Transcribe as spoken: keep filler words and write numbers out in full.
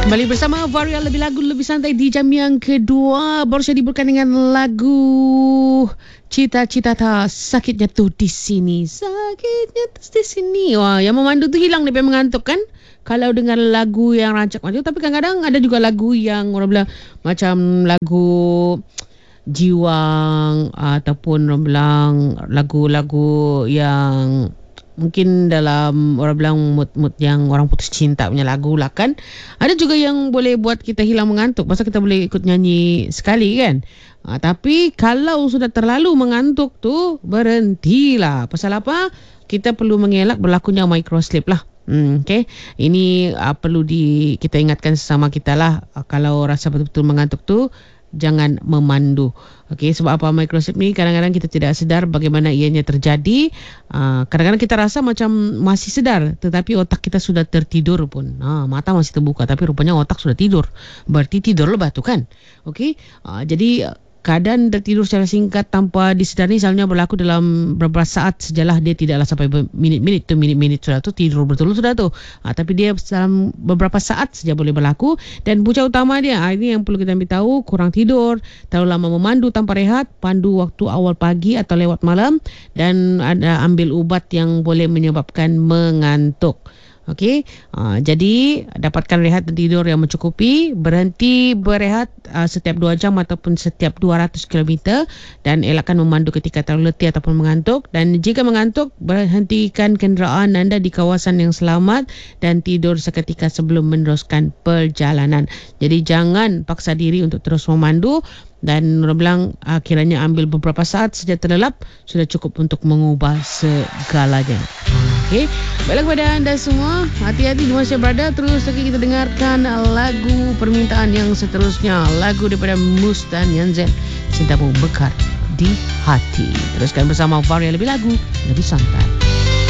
Kembali bersama Varia Lebih Lagu Lebih Santai di jam yang kedua. Baru saya diberkan dengan lagu Cita-Cita Tak Sakitnya Tu Di Sini. Sakitnya Tu Di Sini. Wah, yang memandu tu hilang daripada mengantuk kan? Kalau dengar lagu yang rancak macam tu. Tapi kadang-kadang ada juga lagu yang orang bilang macam lagu jiwang, ataupun orang bilang lagu-lagu yang mungkin dalam orang bilang mood-mood yang orang putus cinta punya lagu lah kan. Ada juga yang boleh buat kita hilang mengantuk. Pasal kita boleh ikut nyanyi sekali kan. Ha, tapi kalau sudah terlalu mengantuk tu, berhentilah. Pasal apa? Kita perlu mengelak berlakunya microsleep lah. Hmm, okay. Ini uh, perlu di kita ingatkan sesama kita lah. Uh, kalau rasa betul-betul mengantuk tu, jangan memandu. Okey, sebab apa microsleep ni kadang-kadang kita tidak sedar bagaimana ianya terjadi. Uh, kadang-kadang kita rasa macam masih sedar, tetapi otak kita sudah tertidur pun. Uh, mata masih terbuka tapi rupanya otak sudah tidur. Berarti tidur lebat tu kan. Okey, uh, jadi keadaan tertidur secara singkat tanpa disedari misalnya berlaku dalam beberapa saat sajalah. Dia tidaklah sampai minit-minit tu, minit-minit sudah tu tidur betul sudah tu. Ha, tapi dia dalam beberapa saat saja boleh berlaku. Dan punca utama dia, ha, ini yang perlu kita ambil tahu, kurang tidur, terlalu lama memandu tanpa rehat, pandu waktu awal pagi atau lewat malam, dan ada ambil ubat yang boleh menyebabkan mengantuk. Okey, uh, jadi dapatkan rehat dan tidur yang mencukupi. Berhenti berehat uh, setiap dua jam ataupun setiap dua ratus kilometer. Dan elakkan memandu ketika terlalu letih ataupun mengantuk. Dan jika mengantuk, berhentikan kenderaan anda di kawasan yang selamat dan tidur seketika sebelum meneruskan perjalanan. Jadi jangan paksa diri untuk terus memandu. Dan orang bilang uh, kiranya ambil beberapa saat saja terlelap sudah cukup untuk mengubah segalanya. Okey, baiklah kepada anda semua, hati-hati di mana berada. Terus lagi kita dengarkan lagu permintaan yang seterusnya, lagu daripada Mus dan Yanzen, Cintamu Mekar di Hati. Teruskan bersama Varia Lebih Lagu Lebih Santai.